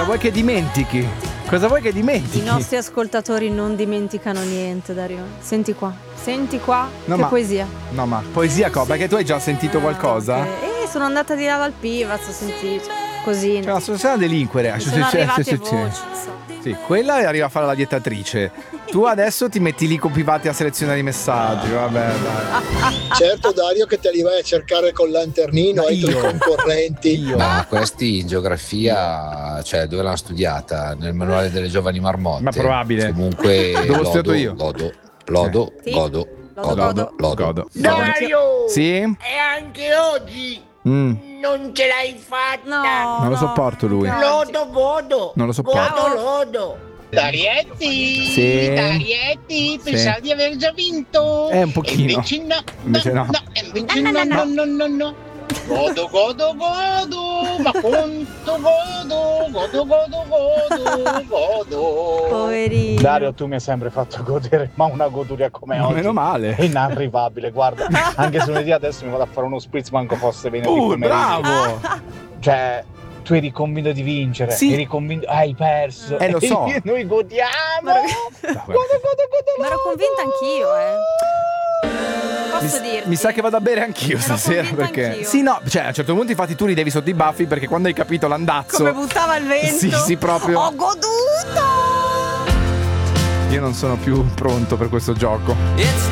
vuoi che dimentichi? Cosa vuoi che dimentichi? I nostri ascoltatori non dimenticano niente, Dario. Senti qua, No, che ma- poesia. No, ma poesia cosa? Perché tu hai già sentito qualcosa? Sono andata di là dal Pivaz, ho sentito così. Cioè, sono a delinquere. Sono arrivate voci, insomma. Sì, quella arriva a fare la dietatrice. Tu adesso ti metti lì con Pivati a selezionare i messaggi. Vabbè, dai. Certo, Dario, che te li vai a cercare col lanternino ai tuoi Io. concorrenti. Ma questi in geografia, cioè dove l'hanno studiata? Nel manuale delle giovani marmotte? Ma probabile. Comunque Dove l'ho studiato io? Lodo. Godo. Dario! Sì? E anche oggi non ce l'hai fatta! No, Non lo sopporto lui. Lodo, godo! Non lo sopporto. Lodo! Darietti! Sì. Darietti! Sì. Pensavo di aver già vinto! Un pochino. Invece no! Invece no. Invece no! Godo! Ma quanto godo! poverino. Dario, tu mi hai sempre fatto godere, ma una goduria come oggi Meno male. è inarrivabile, guarda. Anche se lunedì adesso mi vado a fare uno spritz, manco fosse venerdì pomeriggio. Bravo! Cioè, tu eri convinto di vincere, Sì. eri convinto, hai perso. Lo so. E noi godiamo. Ma ero convinta anch'io, Posso dirti? Mi sa che vado a bere anch'io Ero stasera convinta perché anch'io. sì, no, cioè a un certo punto infatti tu ridevi sotto i baffi perché quando hai capito l'andazzo Come buttava il vento. Sì, proprio. Ho goduto. Io non sono più pronto per questo gioco.